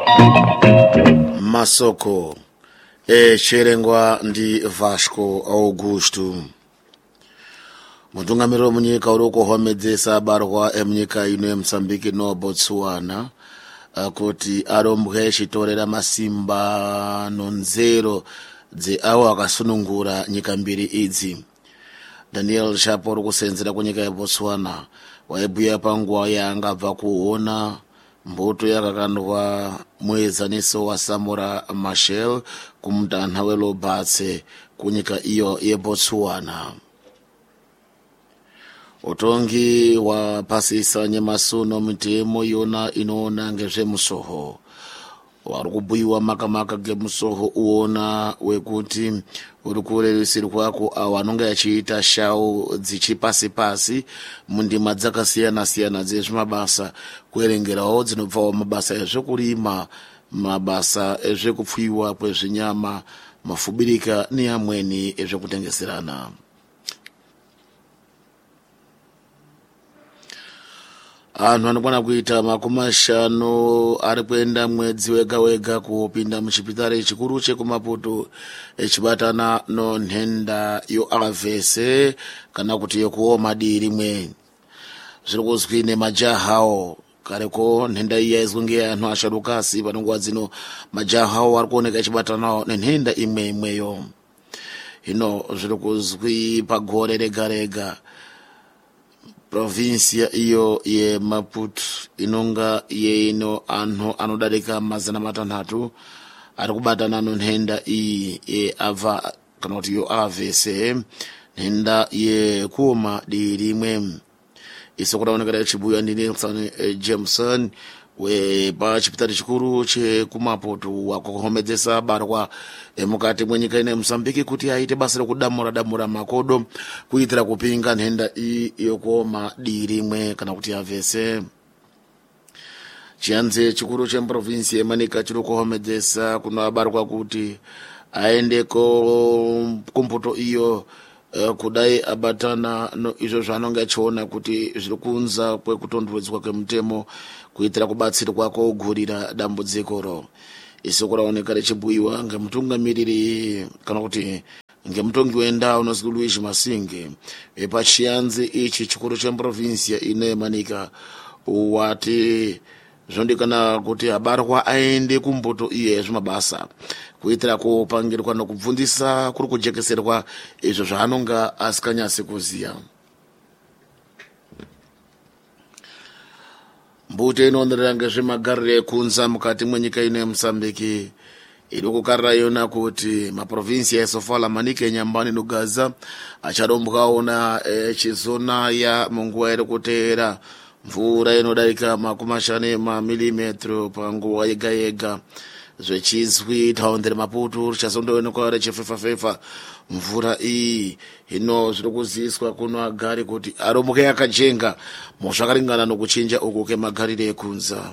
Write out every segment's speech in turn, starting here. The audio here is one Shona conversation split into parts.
Masoko cherengwa ndi Vasco Augusto. Mutungamiriro munyika uri kuhomedzesa abarwa emunyika ino yeMozambique no Botswana kuti arombwe chitorera masimba nonzero awo akasunungura nyika mbiri idzi. Daniel Chapo uri kusenzera kunyika ya Botswana waibhuya panguva yaangabva kuona mbuto yakakandwa muezaniso wa Samora Machel kumutanha weLobatse kunyika iyo yeBotswana. Utongi wa pasisa nyemasuno mitemo yona inoona ngezvemusoho wari kubhuyiwa makamaka gemusoho uona wekuti uri kurerutsirwako avo anonge achiita shau dzichipasi-pasi mundima dzakasiyana-siyana dzezvemabasa kuerengerawo dzinobvawo mabasa ezvekurima, mabasa ezvekupfuyiwa kwezvinyama, mafubirika neamweni ezvekutengeserana. Anhu anokwana kuita 50 ari kuenda mwedzi wega kupinda muchipitari chikuru chekuMaputo echibatana nonhenda yoAVC kana kuti yokuoma dii rimwe. Zviri kuzwi nemajahawo kareko nhenda iyi yaizwi ngeanhu asharuka asi panonguva dzino majahawo ari kuoneka echibatanawo nenhenda imweyo. Hino zviri kuzwi pagore rega provincia iyo yeMaputo inonga yeino anhu anodarika 600 ari kubatana nonhenda iyi yeAVA kana kuti yoAVC, nhenda yekuoma dii rimwe. Iso kudaonekera chibuya ndi Nelson Jameson wepachipitari chikuru chekuMaputo wakuhomedzesa barwa mukati mwenyika ine Mozambique kuti aite basa rekudamura makodo kuitira kupinga nhenda iyi yokuoma dii rimwe kana kuti AVC. Chianze chikuru chemuprovinsi yeManika chiri kuhomedzesa kunoabarwa kuti aende kumbuto iyo kudai abatana no izvo zvanonga achiona kuti zviri kunza kwekutondwedzwa kwemutemo kuitira kubatsirwa kogurira dambudzikoro. Iso kuraoneka richibhuyiwa ngemutungamiriri kana kuti ngemutongi wendau unozwi Luigi Masinge pachianze ichi chikuru chemuprovinsi ine Manika wati zvondikana kuti abarwa aende kumbuto iyo yezvemabasa kuitira kupangirwa nokubvundisa kuri kujekeserwa izvo zvaanonga asikanyasi kuziya. Mbute inoonera ngezvemagariro ekunza mukati mwenyika ino yeMozambique iri kukarira yona kuti maprovinsi esofala Manika, Nyambani noGaza acharombwawo na chizona ya munguva iri kuteera mvura inodarika 50 milimetro panguva yega zvechizwi taundi reMaputo richazondoonekwa richifefa mvura iyi. Hino zviri kuziviswa kuno agari kuti arombwe akajenga muzvakaringana nokuchinja uku kemagariro ekunza.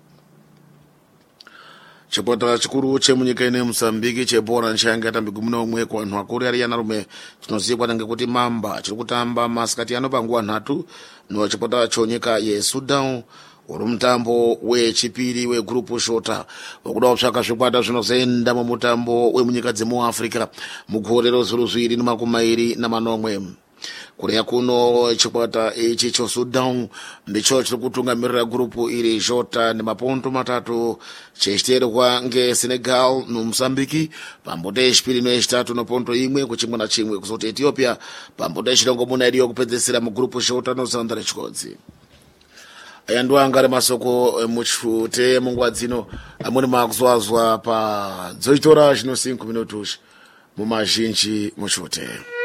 Chipatara chikuru chemunyika ine Mozambique chebhora nchanga tambi 11 kuvanhu vakuru ari yanarume chinozivikanwa ngekuti Mamba chiri kutamba masikati ano panguva 3 nochipatara chonyika yeSudan uri mutambo wechipiri wegrupu shota wekuda kutsvaka zvikwata zvinozoenda mumutambo wemunyika dzemuAfrica mugore re2020. Korea kuno chikwata ichi choSudan ndicho chiri kutungamirira grupu iri shota nemapondo 3 chechiterwa ngeSenegal noMozambique pambuto yechipiri neyechitatu nopondo 1 kuchimwe nachimwe, kuzoti Ethiopia pambuto yechirongomuna iri yokupedzesera mugrupu shota noZambia chikodzi. Aya ndo angari masoko muchifute munguva dzino amweni makuzwazwa pa dzoitora zvino 5 minutos mumazhinji muchifute.